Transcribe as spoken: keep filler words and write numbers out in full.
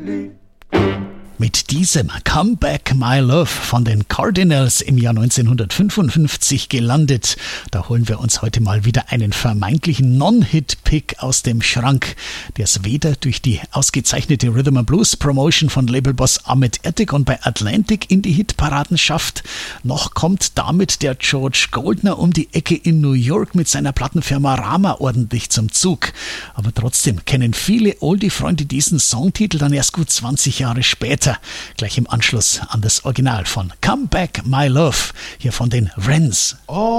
Mit diesem Come Back My Love von den Cardinals im Jahr neunzehnhundertfünfundfünfzig gelandet. Da holen wir uns heute mal wieder einen vermeintlichen Non-Hit-Pick aus dem Schrank, der es weder durch die ausgezeichnete Rhythm and Blues Promotion von Labelboss Ahmet Ertegun bei Atlantic in die Hitparaden schafft, noch kommt damit der George Goldner um die Ecke in New York mit seiner Plattenfirma Rama ordentlich zum Zug. Aber trotzdem kennen viele Oldie-Freunde diesen Songtitel dann erst gut zwanzig Jahre später. Gleich im Anschluss an das Original von Come Back My Love, hier von den Wrens. Oh.